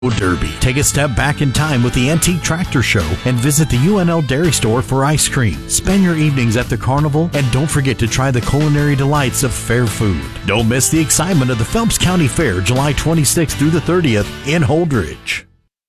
Derby. Take a step back in time with the Antique Tractor Show and visit the UNL Dairy Store for ice cream. Spend your evenings at the carnival and don't forget to try the culinary delights of fair food. Don't miss the excitement of the Phelps County Fair, July 26th through the 30th in Holdridge.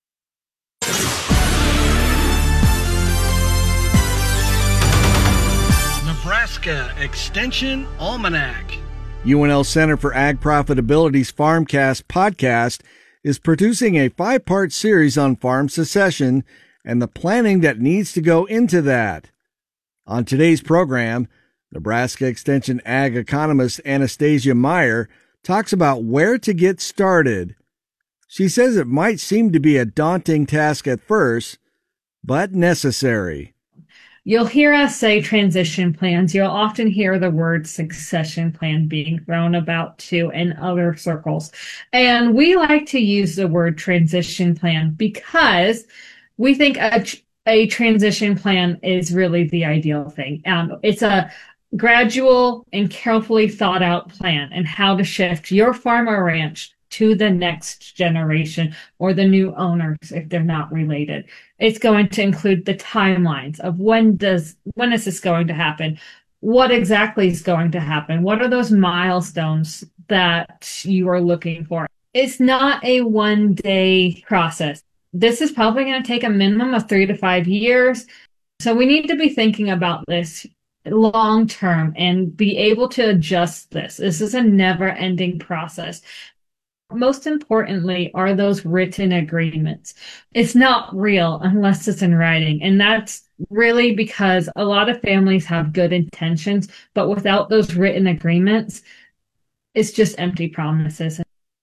Nebraska Extension Almanac. UNL Center for Ag Profitability's Farmcast podcast is producing a 5-part series on farm succession and the planning that needs to go into that. On today's program, Nebraska Extension ag economist Anastasia Meyer talks about where to get started. She says it might seem to be a daunting task at first, but necessary. You'll hear us say transition plans. You'll often hear the word succession plan being thrown about too in other circles. And we like to use the word transition plan because we think a transition plan is really the ideal thing. It's a gradual and carefully thought out plan and how to shift your farm or ranch to the next generation or the new owners if they're not related. It's going to include the timelines of when is this going to happen? What exactly is going to happen? What are those milestones that you are looking for? It's not a one-day process. This is probably going to take a minimum of 3 to 5 years. So we need to be thinking about this long term and be able to adjust this. This is a never-ending process. Most importantly are those written agreements. It's not real unless it's in writing. And that's really because a lot of families have good intentions, but without those written agreements, it's just empty promises.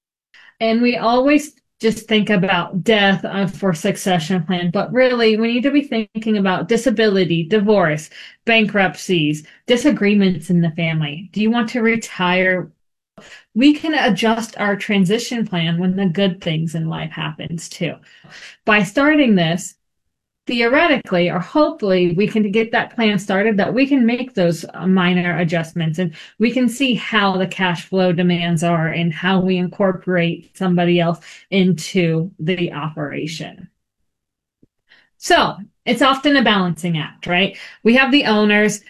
And we always just think about death for succession plan, but really we need to be thinking about disability, divorce, bankruptcies, disagreements in the family. Do you want to retire? We can adjust our transition plan when the good things in life happens too. By starting this, theoretically or hopefully we can get that plan started that we can make those minor adjustments and we can see how the cash flow demands are and how we incorporate somebody else into the operation. So it's often a balancing act, right? We have the owners.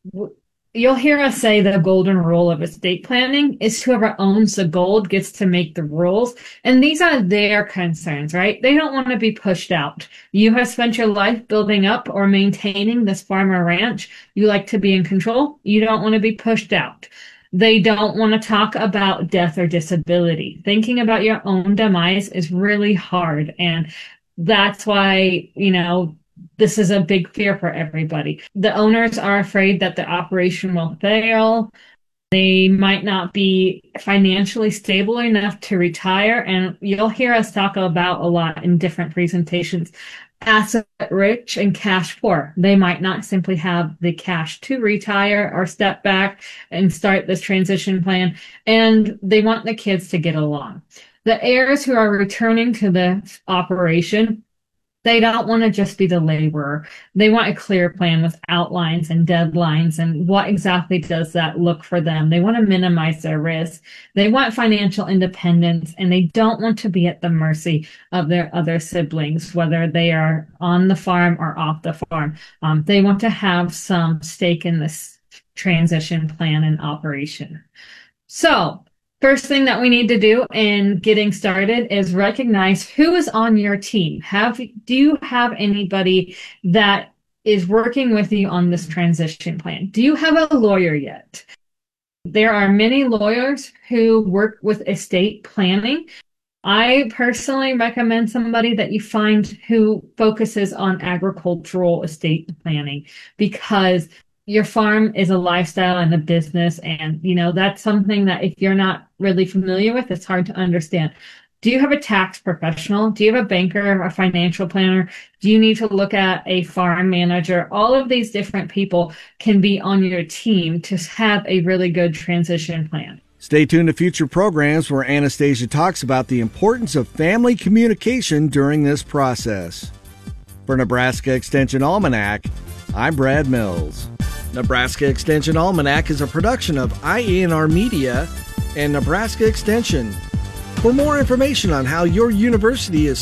You'll hear us say the golden rule of estate planning is whoever owns the gold gets to make the rules. And these are their concerns, right? They don't want to be pushed out. You have spent your life building up or maintaining this farm or ranch. You like to be in control. You don't want to be pushed out. They don't want to talk about death or disability. Thinking about your own demise is really hard. And that's why, this is a big fear for everybody. The owners are afraid that the operation will fail. They might not be financially stable enough to retire. And you'll hear us talk about a lot in different presentations. Asset rich and cash poor. They might not simply have the cash to retire or step back and start this transition plan. And they want the kids to get along. The heirs who are returning to the operation, they don't want to just be the laborer. They want a clear plan with outlines and deadlines and what exactly does that look for them. They want to minimize their risk. They want financial independence and they don't want to be at the mercy of their other siblings, whether they are on the farm or off the farm. They want to have some stake in this transition plan and operation. So, first thing that we need to do in getting started is recognize who is on your team. Do you have anybody that is working with you on this transition plan? Do you have a lawyer yet? There are many lawyers who work with estate planning. I personally recommend somebody that you find who focuses on agricultural estate planning because your farm is a lifestyle and a business. And, that's something that if you're not really familiar with, it's hard to understand. Do you have a tax professional? Do you have a banker, a financial planner? Do you need to look at a farm manager? All of these different people can be on your team to have a really good transition plan. Stay tuned to future programs where Anastasia talks about the importance of family communication during this process. For Nebraska Extension Almanac, I'm Brad Mills. Nebraska Extension Almanac is a production of IENR Media and Nebraska Extension. For more information on how your university is